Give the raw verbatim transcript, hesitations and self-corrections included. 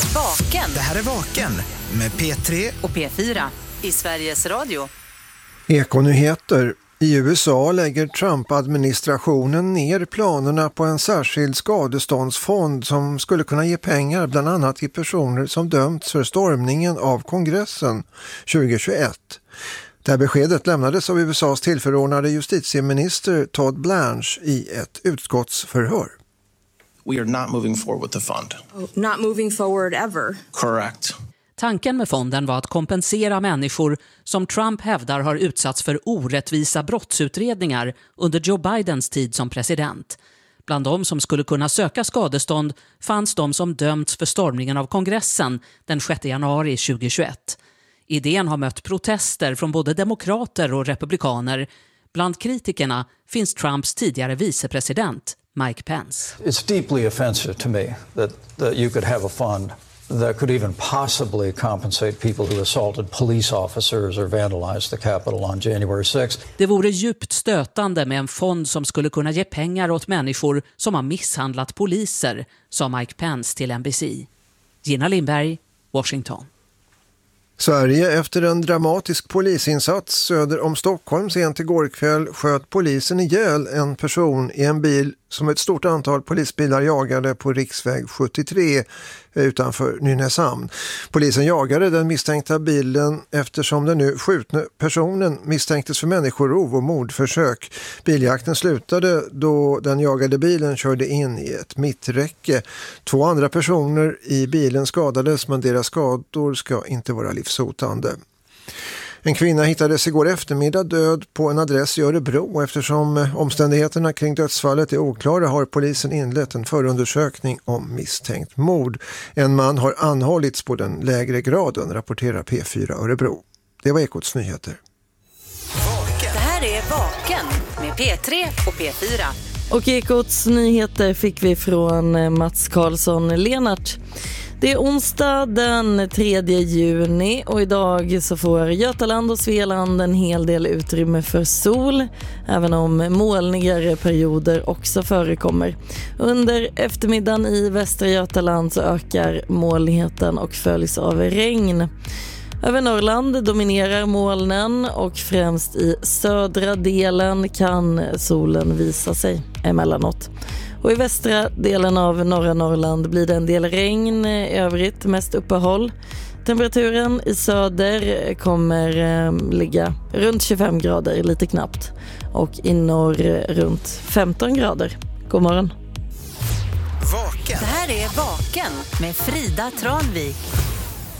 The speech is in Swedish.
Vaken. Det här är Vaken med P tre och P fyra i Sveriges Radio. Ekonyheter. I U S A lägger Trump-administrationen ner planerna på en särskild skadeståndsfond som skulle kunna ge pengar bland annat till personer som dömts för stormningen av kongressen tjugohundratjugoett. Det här beskedet lämnades av U S A:s tillförordnade justitieminister Todd Blanche i ett utskottsförhör. We are not moving forward with the fund. Oh, not moving forward ever. Correct. Tanken med fonden var att kompensera människor som Trump hävdar har utsatts för orättvisa brottsutredningar under Joe Bidens tid som president. Bland de som skulle kunna söka skadestånd fanns de som dömts för stormningen av kongressen den sjätte januari tjugohundratjugoett. Idén har mött protester från både demokrater och republikaner. Bland kritikerna finns Trumps tidigare vicepresident Mike Pence. It's deeply offensive to me that, that you could have a fund that could even possibly compensate people who assaulted police officers or vandalized the Capitol on January sixth. Det vore djupt stötande med en fond som skulle kunna ge pengar åt människor som har misshandlat poliser, sa Mike Pence till N B C. Gina Lindberg, Washington. Sverige efter en dramatisk polisinsats söder om Stockholm sent igår kväll sköt polisen ihjäl en person i en bil som ett stort antal polisbilar jagade på riksväg sjuttiotre utanför Nynäshamn. Polisen jagade den misstänkta bilen eftersom den nu skjutna personen misstänktes för människorov och mordförsök. Biljakten slutade då den jagade bilen körde in i ett mitträcke. Två andra personer i bilen skadades, men deras skador ska inte vara livshotande. En kvinna hittades igår eftermiddag död på en adress i Örebro. Eftersom omständigheterna kring dödsfallet är oklara har polisen inlett en förundersökning om misstänkt mord. En man har anhållits på den lägre graden, rapporterar P fyra Örebro. Det var Ekots nyheter. Det här är Vaken med P tre och P fyra. Och Ekots nyheter fick vi från Mats Karlsson Lenart. Det är onsdag den tredje juni och idag så får Götaland och Svealand en hel del utrymme för sol, även om molnigare perioder också förekommer. Under eftermiddagen i västra Götaland så ökar molnigheten och följs av regn. Över Norrland dominerar molnen och främst i södra delen kan solen visa sig emellanåt. Och i västra delen av norra Norrland blir det en del regn, i övrigt mest uppehåll. Temperaturen i söder kommer eh, ligga runt tjugofem grader, lite knappt. Och i norr runt femton grader. God morgon. Vaken. Det här är Vaken med Frida Tranvik.